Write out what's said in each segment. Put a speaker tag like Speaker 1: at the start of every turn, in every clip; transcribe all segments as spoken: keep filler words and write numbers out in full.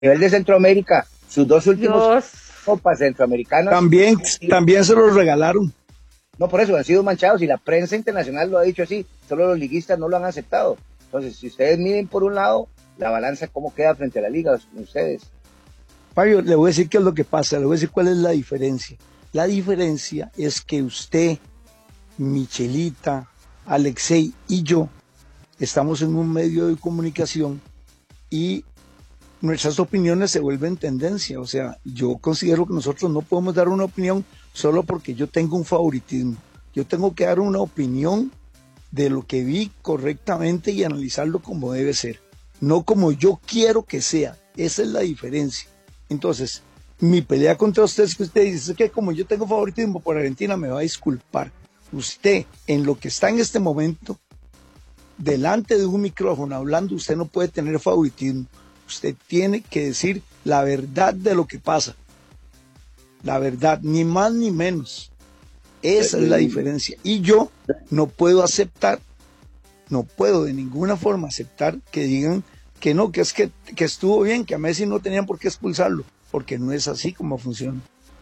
Speaker 1: nivel de Centroamérica, sus dos últimos Dios. Copas centroamericanas.
Speaker 2: También, también se los regalaron.
Speaker 1: No, por eso han sido manchados y la prensa internacional lo ha dicho así, solo los liguistas no lo han aceptado. Entonces, si ustedes miden por un lado, la balanza, ¿cómo queda frente a la liga ustedes?
Speaker 2: Fabio, le voy a decir qué es lo que pasa, le voy a decir cuál es la diferencia. La diferencia es que usted, Michelita, Alexei y yo estamos en un medio de comunicación y nuestras opiniones se vuelven tendencia. O sea, yo considero que nosotros no podemos dar una opinión solo porque yo tengo un favoritismo. Yo tengo que dar una opinión de lo que vi correctamente y analizarlo como debe ser, no como yo quiero que sea. Esa es la diferencia. Entonces, mi pelea contra usted es que usted dice que como yo tengo favoritismo por Argentina, me va a disculpar. Usted, en lo que está en este momento, delante de un micrófono hablando, usted no puede tener favoritismo. Usted tiene que decir la verdad de lo que pasa. La verdad, ni más ni menos. Esa es la diferencia. Y yo no puedo aceptar, no puedo de ninguna forma aceptar que digan que no, que es que, que estuvo bien, que a Messi no tenían por qué expulsarlo, porque no es así como funciona.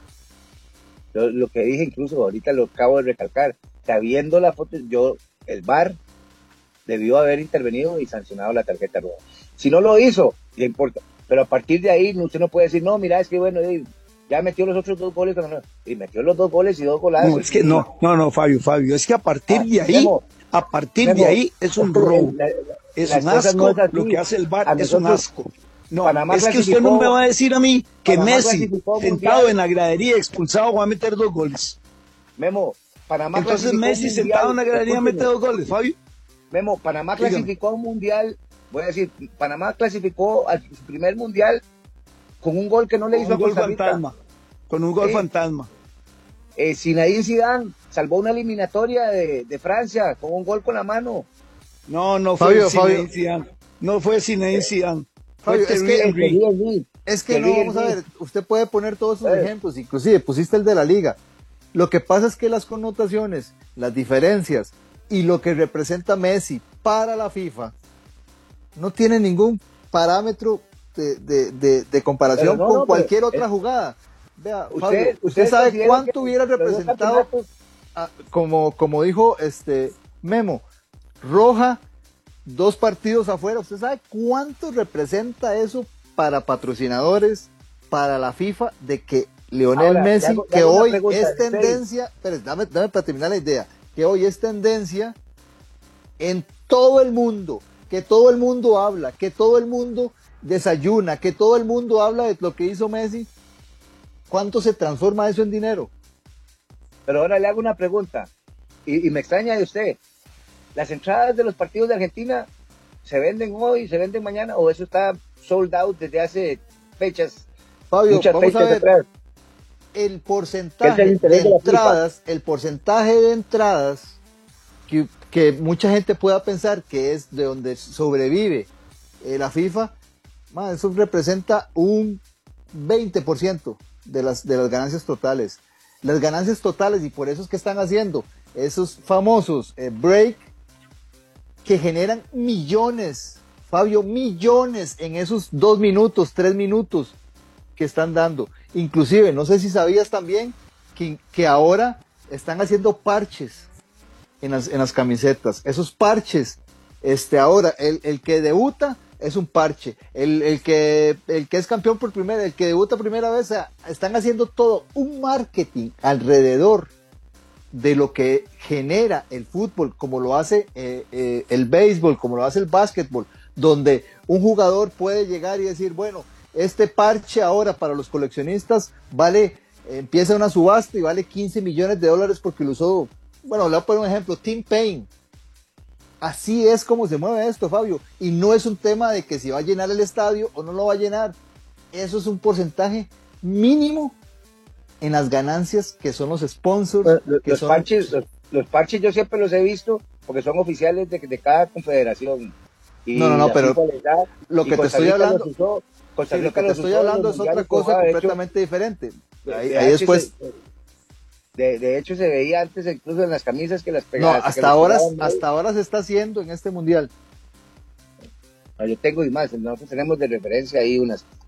Speaker 1: Lo, lo que dije incluso ahorita lo acabo de recalcar, sabiendo la foto, yo, el V A R debió haber intervenido y sancionado la tarjeta roja. Si no lo hizo, le importa, pero a partir de ahí usted no puede decir, no, mira, es que bueno, ya metió los otros dos goles, y metió los dos goles y dos golazos.
Speaker 2: No, es que no, no, no, Fabio, Fabio, es que a partir ah, de ahí, Memo, a partir Memo, de ahí es un robo, la, la, es un asco, no es lo que hace el V A R es un asco. No, Panamá es que usted no me va a decir a mí que Panamá Messi, sentado en la gradería expulsado, va a meter dos goles.
Speaker 1: Memo, Panamá
Speaker 2: Entonces Messi mundial, sentado en la gradería mete dos goles, Fabio.
Speaker 1: Memo, Panamá clasificó a un mundial, voy a decir, Panamá clasificó a su primer mundial con un gol que no le
Speaker 2: con
Speaker 1: hizo
Speaker 2: a Costa Rica. Fantasma, con un gol eh, fantasma.
Speaker 1: Eh, Zinedine Zidane salvó una eliminatoria de, de Francia con un gol con la mano.
Speaker 2: No, no fue Fabio, Zinedine Fabio. Zidane. No fue Zinedine Zidane.
Speaker 3: Fabio, es que, es que no, vamos a ver, usted puede poner todos esos ejemplos, inclusive pusiste el de la liga. Lo que pasa es que las connotaciones, las diferencias y lo que representa Messi para la FIFA no tiene ningún parámetro de, de, de, de comparación no, con no, cualquier otra es, jugada. Vea, usted, Fabio, usted, usted sabe cuánto hubiera representado, a, como, como dijo este Memo, Roja, dos partidos afuera. ¿Usted sabe cuánto representa eso para patrocinadores, para la FIFA, de que Lionel Ahora, Messi, hago, que hoy es tendencia, pero dame, dame para terminar la idea, que hoy es tendencia en todo el mundo, que todo el mundo habla, que todo el mundo desayuna, que todo el mundo habla de lo que hizo Messi? ¿Cuánto se transforma eso en dinero?
Speaker 1: Pero ahora le hago una pregunta, y, y me extraña de usted. ¿Las entradas de los partidos de Argentina se venden hoy, se venden mañana, o eso está sold out desde hace fechas?
Speaker 3: Fabio,
Speaker 1: muchas
Speaker 3: vamos
Speaker 1: fechas
Speaker 3: a ver,
Speaker 1: atrás?
Speaker 3: El porcentaje el de, de entradas, el porcentaje de entradas que, que mucha gente pueda pensar que es de donde sobrevive eh, la FIFA, man, eso representa un veinte por ciento de las, de las ganancias totales. Las ganancias totales, y por eso es que están haciendo esos famosos eh, break que generan millones, Fabio, millones en esos dos minutos, tres minutos que están dando. Inclusive, no sé si sabías también que, que ahora están haciendo parches en las, en las camisetas. Esos parches, este, ahora, el, el que debuta es un parche. El, el, que, el que es campeón por primera, el que debuta primera vez, o sea, están haciendo todo un marketing alrededor de lo que genera el fútbol, como lo hace eh, eh, el béisbol, como lo hace el básquetbol, donde un jugador puede llegar y decir, bueno, este parche ahora para los coleccionistas vale, eh, empieza una subasta y vale quince millones de dólares porque lo usó. Bueno, le voy a poner un ejemplo, Tim Payne. Así es como se mueve esto, Fabio, y no es un tema de que si va a llenar el estadio o no lo va a llenar. Eso es un porcentaje mínimo en las ganancias que son los sponsors.
Speaker 1: Los,
Speaker 3: que
Speaker 1: los,
Speaker 3: son...
Speaker 1: parches, los, los parches yo siempre los he visto porque son oficiales de, de cada confederación. Y
Speaker 3: no, no, no, pero
Speaker 1: da,
Speaker 3: lo que te estoy hablando,
Speaker 1: usó,
Speaker 3: sí, lo que te estoy hablando es otra cosa completamente hecho, diferente. Ahí, de ahí después...
Speaker 1: Se, de, de hecho se veía antes incluso en las camisas que las pegaban.
Speaker 3: No, hasta ahora, hasta ahora se está haciendo en este mundial.
Speaker 1: No, yo tengo y más, nosotros tenemos de referencia ahí unas